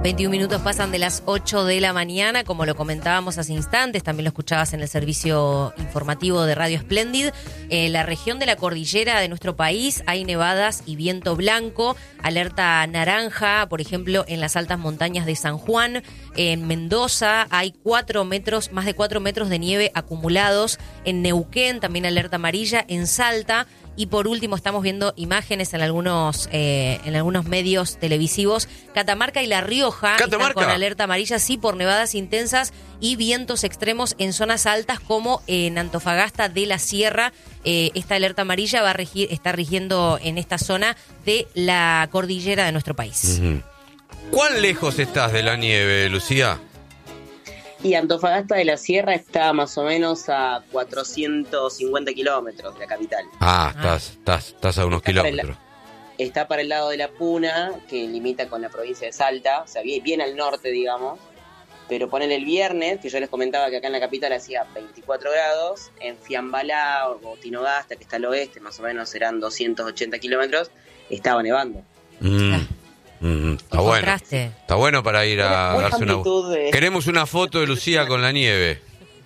21 minutos pasan de las 8 de la mañana, como lo comentábamos hace instantes, también lo escuchabas en el servicio informativo de Radio Splendid. En la región de la cordillera de nuestro país hay nevadas y viento blanco, alerta naranja, por ejemplo, en las altas montañas de San Juan. En Mendoza hay más de 4 metros de nieve acumulados. En Neuquén también alerta amarilla, en Salta. Y por último estamos viendo imágenes en algunos medios televisivos. Catamarca y La Rioja están con alerta amarilla, sí, por nevadas intensas y vientos extremos en zonas altas como en Antofagasta de la Sierra. Esta alerta amarilla está rigiendo en esta zona de la cordillera de nuestro país. Uh-huh. ¿Cuán lejos estás de la nieve, Lucía? Y Antofagasta de la Sierra está más o menos a 450 kilómetros de la capital. Estás a unos kilómetros. Está para el lado de la Puna, que limita con la provincia de Salta, o sea, bien al norte, digamos. Pero ponele el viernes, que yo les comentaba que acá en la capital hacía 24 grados, en Fiambalá o Tinogasta, que está al oeste, más o menos serán 280 kilómetros, estaba nevando. Está bueno. Está bueno para ir a darse una... Queremos una foto de Lucía con la nieve.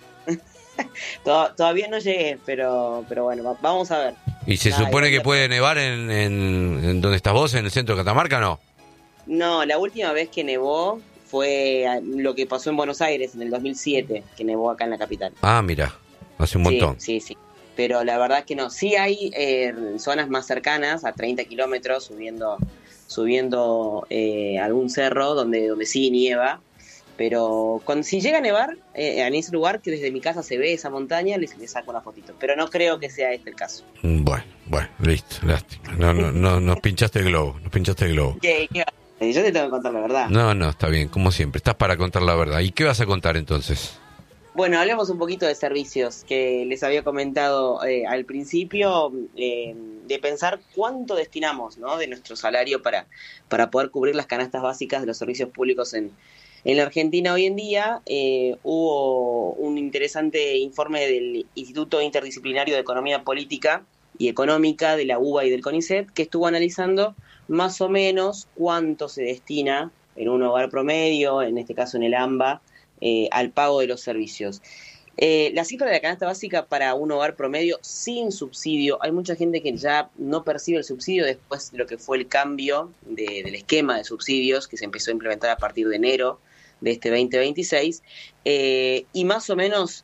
Todavía no llegué, pero bueno, vamos a ver. ¿Y se supone que puede nevar en donde estás vos, en el centro de Catamarca, no? No, la última vez que nevó fue lo que pasó en Buenos Aires en el 2007, que nevó acá en la capital. Ah, mira, hace un montón. Sí. Pero la verdad es que no. Sí hay zonas más cercanas, a 30 kilómetros, subiendo algún cerro donde sí nieva, pero si llega a nevar en ese lugar, que desde mi casa se ve esa montaña, les saco una fotito, pero no creo que sea este el caso. Bueno, listo, lástima. No, nos pinchaste el globo. ¿Qué? Yo te tengo que contar la verdad. No, está bien, como siempre, estás para contar la verdad. ¿Y qué vas a contar entonces? Bueno, hablemos un poquito de servicios, que les había comentado al principio, de pensar cuánto destinamos, ¿no?, de nuestro salario para poder cubrir las canastas básicas de los servicios públicos en la Argentina hoy en día. Hubo un interesante informe del Instituto Interdisciplinario de Economía Política y Económica de la UBA y del CONICET, que estuvo analizando más o menos cuánto se destina en un hogar promedio, en este caso en el AMBA, al pago de los servicios. La cifra de la canasta básica para un hogar promedio sin subsidio, hay mucha gente que ya no percibe el subsidio después de lo que fue el cambio del esquema de subsidios que se empezó a implementar a partir de enero de este 2026, y más o menos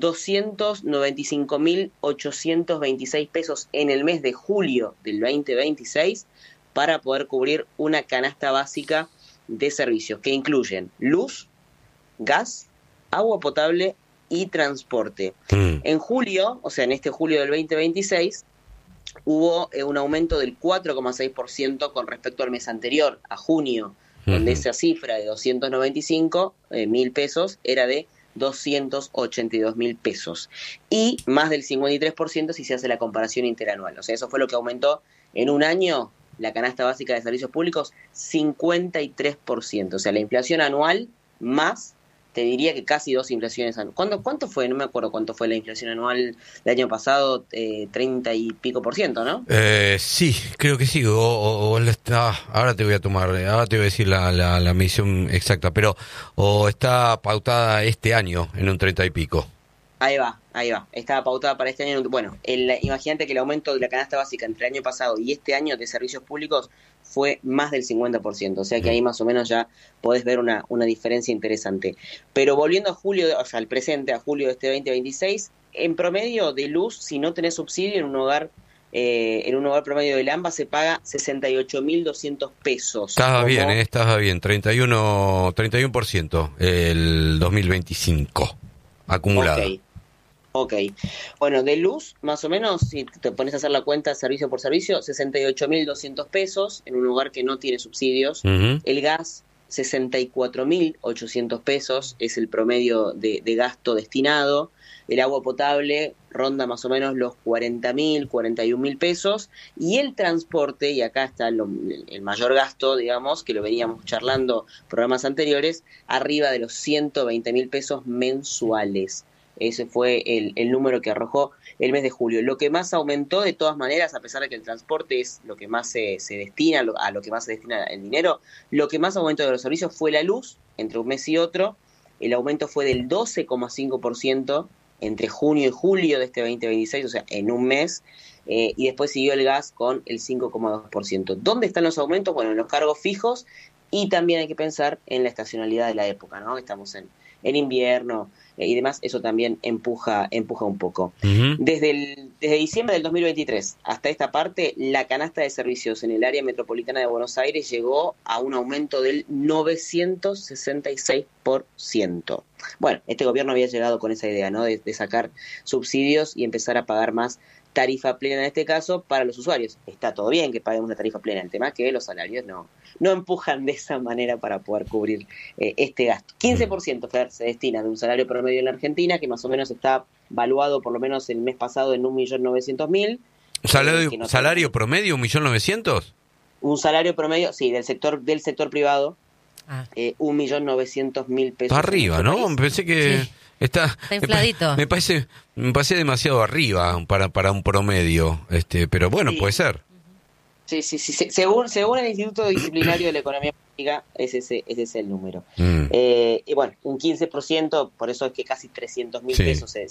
295.826 pesos en el mes de julio del 2026 para poder cubrir una canasta básica de servicios que incluyen luz, gas, agua potable y transporte. En julio, o sea, en este julio del 2026, hubo un aumento del 4,6% con respecto al mes anterior, a junio, donde esa cifra de 295.000 pesos era de 282.000 pesos. Y más del 53% si se hace la comparación interanual. O sea, eso fue lo que aumentó en un año la canasta básica de servicios públicos, 53%. O sea, la inflación anual más, te diría que casi 2 inflaciones anuales. ¿Cuánto fue? No me acuerdo cuánto fue la inflación anual del año pasado, 30 y pico %, ¿no? Sí, creo que sí. Ahora te voy a decir la medición exacta, pero o está pautada este año en un 30 y pico. Ahí va. Estaba pautada para este año. Bueno, imagínate que el aumento de la canasta básica entre el año pasado y este año de servicios públicos fue más del 50%. O sea que ahí más o menos ya podés ver una diferencia interesante. Pero volviendo a julio, o sea, al presente, a julio de este 2026, en promedio de luz, si no tenés subsidio en un hogar promedio del AMBA, se paga 68.200 pesos. Estaba bien, 31% el 2025 acumulado. Ok. Bueno, de luz, más o menos, si te pones a hacer la cuenta servicio por servicio, 68.200 pesos en un hogar que no tiene subsidios. Uh-huh. El gas, 64.800 pesos es el promedio de gasto destinado. El agua potable ronda más o menos los 41.000 pesos. Y el transporte, y acá está el mayor gasto, digamos, que lo veníamos charlando en programas anteriores, arriba de los 120.000 pesos mensuales. Ese fue el número que arrojó el mes de julio. Lo que más aumentó, de todas maneras, a pesar de que el transporte es lo que más se destina, a lo que más se destina el dinero, lo que más aumentó de los servicios fue la luz, entre un mes y otro. El aumento fue del 12,5% entre junio y julio de este 2026, o sea, en un mes. Y después siguió el gas con el 5,2%. ¿Dónde están los aumentos? Bueno, en los cargos fijos, y también hay que pensar en la estacionalidad de la época, ¿no? Estamos en invierno y demás, eso también empuja un poco. Uh-huh. Desde diciembre del 2023 hasta esta parte, la canasta de servicios en el área metropolitana de Buenos Aires llegó a un aumento del 966%. Bueno, este gobierno había llegado con esa idea, ¿no? De sacar subsidios y empezar a pagar más tarifa plena en este caso para los usuarios. Está todo bien que paguemos la tarifa plena, el tema es que los salarios no empujan de esa manera para poder cubrir este gasto. 15%, Fer, se destina de un salario promedio en la Argentina, que más o menos está valuado por lo menos el mes pasado en 1.900.000. ¿Salario promedio, 1.900.000? Un salario promedio, sí, del sector privado, 1.900.000 pesos. Arriba, ¿no? País. Pensé que... Sí. Está infladito. Me parece demasiado arriba para un promedio, pero bueno, sí. Puede ser. Sí. Según el Instituto Disciplinario de la Economía Política, ese es el número. Y bueno, un 15%, por eso es que casi 300.000 pesos se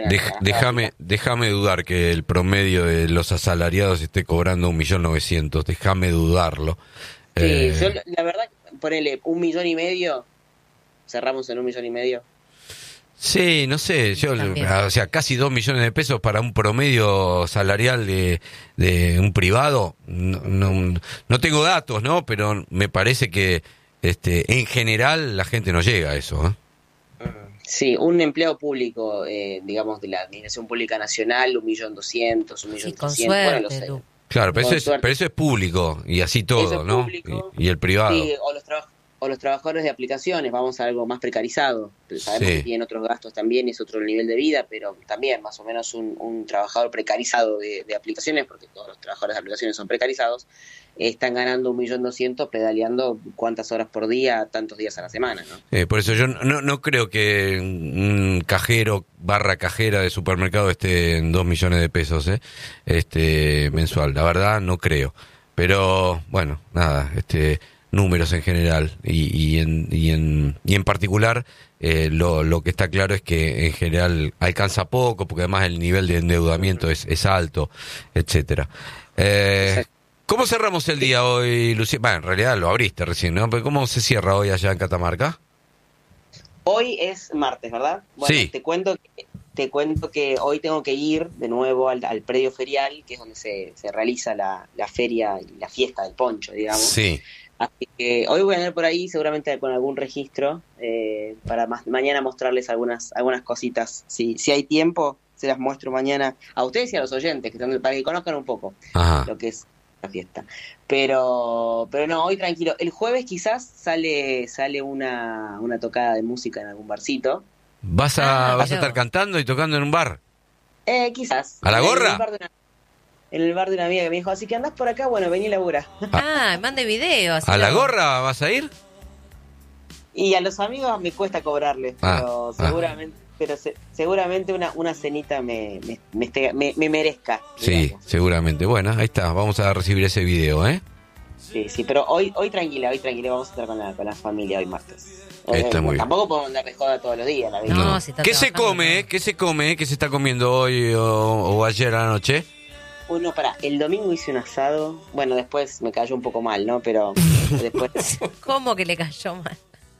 déjame dudar que el promedio de los asalariados esté cobrando 1.900.000. Déjame dudarlo. Sí, yo la verdad, ponele 1,5 millones, cerramos en 1,5 millones. Sí, no sé, o sea, casi 2 millones de pesos para un promedio salarial de un privado, no tengo datos, ¿no? Pero me parece que en general la gente no llega a eso, ¿eh? Sí, un empleado público, digamos, de la Administración Pública Nacional, 1.200.000, 1.300.000, sí, con suerte, bueno, lo sé. Claro, pero eso es público, y así todo, ¿no? Y el privado. Sí, o los trabajadores de aplicaciones, vamos a algo más precarizado. Sabemos que tienen otros gastos también, es otro nivel de vida, pero también más o menos un trabajador precarizado de aplicaciones, porque todos los trabajadores de aplicaciones son precarizados, están ganando 1.200.000 pedaleando cuántas horas por día, tantos días a la semana, ¿no? Por eso yo no creo que un cajero / cajera de supermercado esté en 2 millones de pesos mensual. La verdad no creo. Pero bueno, nada, números en general y en particular lo que está claro es que en general alcanza poco, porque además el nivel de endeudamiento es alto, etcétera. ¿Cómo cerramos el día hoy, Lucía? Bueno, en realidad lo abriste recién, ¿no? Pero ¿cómo se cierra hoy allá en Catamarca? Hoy es martes, ¿verdad? Bueno, sí. Te cuento que hoy tengo que ir de nuevo al predio ferial, que es donde se realiza la feria y la fiesta del poncho, digamos. Sí. Así que hoy voy a andar por ahí seguramente con algún registro para mañana mostrarles algunas cositas. Si hay tiempo, se las muestro mañana a ustedes y a los oyentes, para que conozcan un poco lo que es la fiesta. Pero no, hoy tranquilo. El jueves quizás sale una tocada de música en algún barcito. ¿Vas a estar cantando y tocando en un bar? Quizás. ¿A la gorra? En el bar de una amiga que me dijo, así que andás por acá, bueno, vení y labura. Mande video. ¿A la gorra vas a ir? Y a los amigos me cuesta cobrarles, pero seguramente una cenita me merezca. Sí, digamos. Seguramente. Bueno, ahí está, vamos a recibir ese video, ¿eh? Sí, pero hoy tranquila, vamos a estar con la familia hoy martes. Está muy bien. Tampoco podemos andar de joda todos los días. No. ¿Qué se come? ¿Qué se come? ¿Qué se está comiendo hoy o ayer a la noche? Bueno, el domingo hice un asado. Bueno, después me cayó un poco mal, ¿no? Pero después... ¿Cómo que le cayó mal?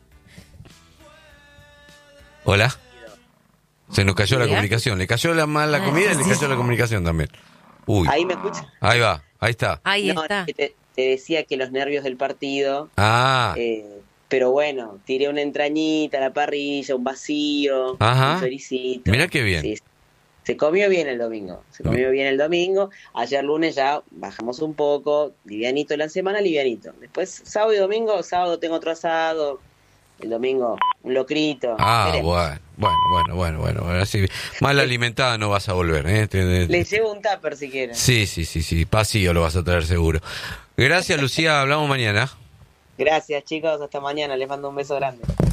Hola. Se nos cayó la comunicación. Le cayó la comida y le cayó la comunicación también. Uy. ¿Ahí me escuchas? Ahí va, ahí está. Ahí está. Te decía que los nervios del partido... pero bueno, tiré una entrañita a la parrilla, un vacío, un choricito. Mirá qué bien. Sí, se comió bien el domingo. Ayer lunes ya bajamos un poco, livianito la semana, livianito. Después sábado y domingo, sábado tengo otro asado, el domingo un locrito. Bueno. Así, mal alimentada no vas a volver, ¿eh? Les llevo un tupper si quieren. Sí, vacío lo vas a traer seguro. Gracias, Lucía, hablamos mañana. Gracias, chicos, hasta mañana, les mando un beso grande.